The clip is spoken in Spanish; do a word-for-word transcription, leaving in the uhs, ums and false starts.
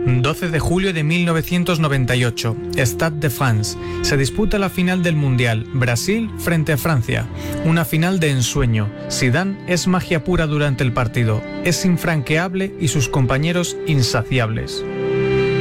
doce de julio de mil novecientos noventa y ocho, Stade de France. Se disputa la final del Mundial, Brasil frente a Francia. Una final de ensueño. Zidane es magia pura durante el partido. Es infranqueable y sus compañeros insaciables.